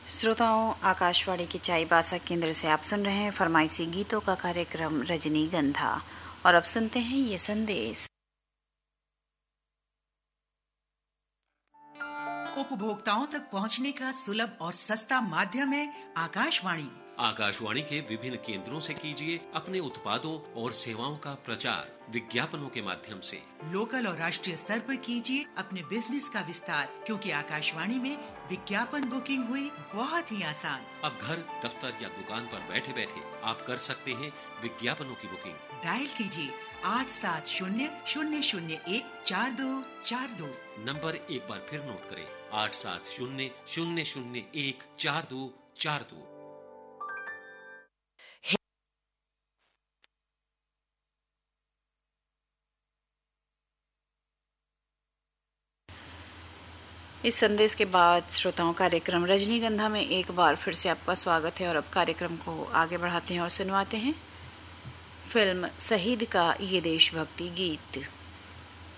श्रोताओं, आकाशवाणी के चाईबासा केंद्र से आप सुन रहे हैं फरमाइशी गीतों का कार्यक्रम रजनीगंधा। और अब सुनते हैं ये संदेश। उपभोक्ताओं तक पहुंचने का सुलभ और सस्ता माध्यम है आकाशवाणी। आकाशवाणी के विभिन्न केंद्रों से कीजिए अपने उत्पादों और सेवाओं का प्रचार विज्ञापनों के माध्यम से। लोकल और राष्ट्रीय स्तर पर कीजिए अपने बिजनेस का विस्तार, क्योंकि आकाशवाणी में विज्ञापन बुकिंग हुई बहुत ही आसान। अब घर, दफ्तर या दुकान पर बैठे बैठे आप कर सकते हैं विज्ञापनों की बुकिंग। डायल कीजिए 8700014242। नंबर एक बार फिर नोट करें, 8700014242। इस संदेश के बाद श्रोताओं, कार्यक्रम रजनीगंधा में एक बार फिर से आपका स्वागत है। और अब कार्यक्रम को आगे बढ़ाते हैं और सुनवाते हैं फिल्म शहीद का ये देशभक्ति गीत।